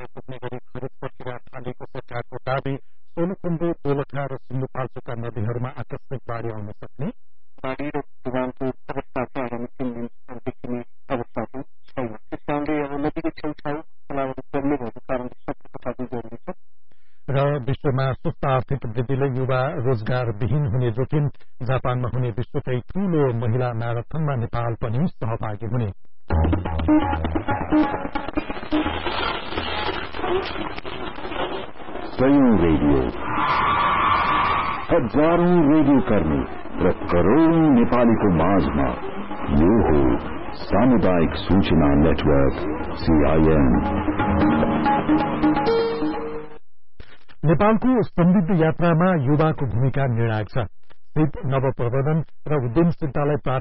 पुग्ने गरी खरिद प्रक्रिया थालिएको सरकारको दावी। सोलुखुम्बु, दोलखा र सिन्धुपाल्चोकका नदीहरूमा आकस्मिक बाढ़ी आउन सक्ने। बाढ़ी र तुफानको अवस्था चाहिँ आगामी 3 दिनसम्म देखिने अवस्थाको छैन। त्यस कारणले अब नदीको छेउछाउ खोलाहरू बढ्ने भएको कारणले सतर्क थाल्नु जरुरी छ। र विश्वमा सुस्त आर्थिक वृद्धिले युवा रोजगारविहीन हुने जोखिम। जापानमा हुने विश्वकै ठूलो महिला म्याराथनमा नेपाल पनि सहभागी हुने। रेडियो हजारौं रेडियो कर्मी र करोड़ौं नेपालीको माझमा यो हो सामुदायिक सूचना नेटवर्क CIN। नेपालको समृद्ध यात्रामा युवाको भूमिका निर्णायक छ। सिप नवप्रवर्धन र उद्यमशीलतालाई